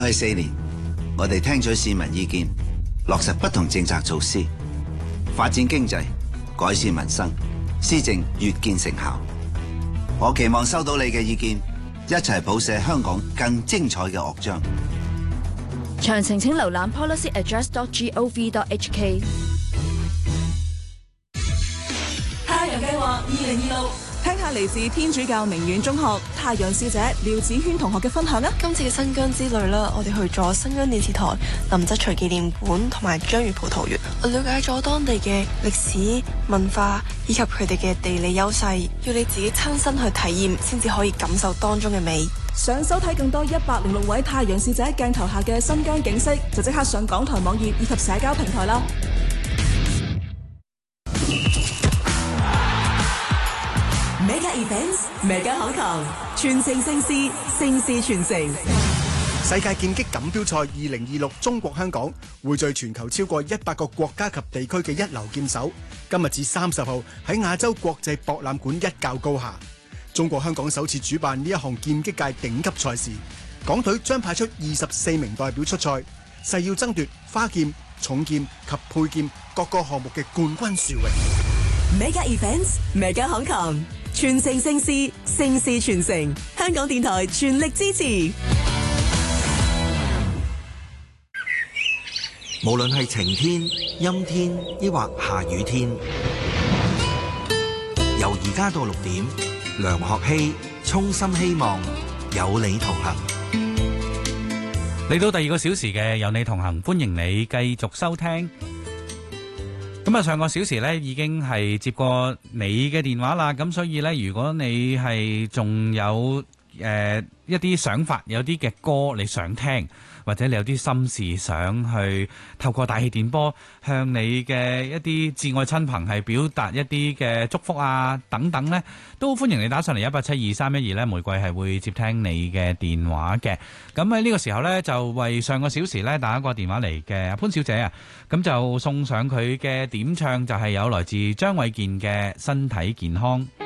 去4年，我哋聽取市民意見，落實不同政策措施，發展經濟，改善民生，施政越見成效。我期望收到你嘅意見，一齊譜寫香港更精彩嘅樂章。 詳情請瀏覽 policyaddress.gov.hk。 太陽計劃2026，聽下嚟自天主教明苑中學太陽使者廖子軒同學嘅分享啊！ 今次嘅新疆之旅啦，我哋去咗新疆電視台林則徐紀念館同埋章魚葡萄園，我了解咗當地嘅歷史文化以及佢哋嘅地理優勢，要你自己親身去體驗，先至可以感受當中嘅美。 想收睇更多106位太陽使者鏡頭下嘅新疆景色，就即刻上港台網頁以及社交平台啦。Mega Events，Mega 海棠，全城盛事，盛事傳承。 世界劍擊錦標賽2026中國香港匯聚全球超過100個國家及地區嘅一流劍手，今日至30號喺亞洲國際博覽館一較高下。中國香港首次主辦呢一項劍擊界頂級賽事，港隊將派出24名代表出賽，誓要爭奪花劍、重劍及佩劍各個項目嘅冠軍殊榮。 Mega Events，Mega 海棠，全城盛事，盛事傳承。香港電台全力支持。 無論係晴天、陰天，抑或下雨天，由而家到6點，梁學希衷心希望有你同行。 嚟到第2個小時嘅有你同行，歡迎你繼續收聽。咁啊，上個小時呢已經係接過你嘅電話啦，咁所以呢，如果你係仲有一啲想法，有啲嘅歌你想聽，或者你有啲心事想去透過大氣電波向你嘅一啲至愛親朋係表達一啲嘅祝福啊等等呢，都歡迎你打上嚟1872312呢，玫瑰係會接聽你嘅電話嘅。咁喺呢個時候呢，就為上個小時呢打一個電話嚟嘅潘小姐啊，咁就送上佢嘅點唱，就係有來自張衛健嘅身體健康。